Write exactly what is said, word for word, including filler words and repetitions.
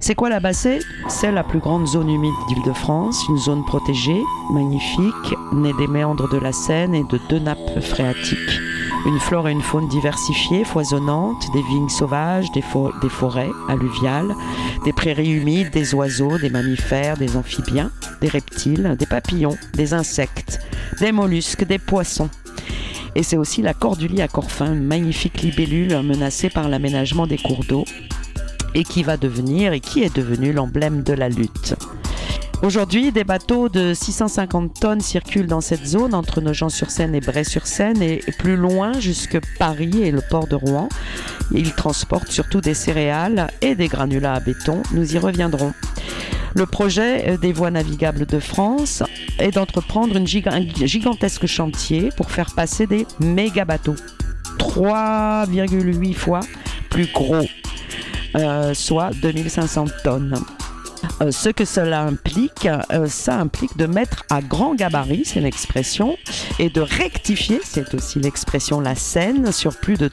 C'est quoi la Bassée ? C'est la plus grande zone humide d'Île-de-France, une zone protégée, magnifique, née des méandres de la Seine et de deux nappes phréatiques. Une flore et une faune diversifiées, foisonnantes, des vignes sauvages, des, fo- des forêts alluviales, des prairies humides, des oiseaux, des mammifères, des amphibiens, des reptiles, des papillons, des insectes, des mollusques, des poissons. Et c'est aussi la Cordulie à Corfin, une magnifique libellule menacée par l'aménagement des cours d'eau et qui va devenir et qui est devenu l'emblème de la lutte. Aujourd'hui, des bateaux de six cent cinquante tonnes circulent dans cette zone entre Nogent-sur-Seine et Bray-sur-Seine et plus loin jusque Paris et le port de Rouen. Ils transportent surtout des céréales et des granulats à béton. Nous y reviendrons. Le projet des voies navigables de France est d'entreprendre une giga- un gigantesque chantier pour faire passer des méga bateaux, trois virgule huit fois plus gros, euh, soit deux mille cinq cents tonnes. Euh, ce que cela implique, euh, ça implique de mettre à grand gabarit, c'est l'expression, et de rectifier, c'est aussi l'expression, la Seine sur plus de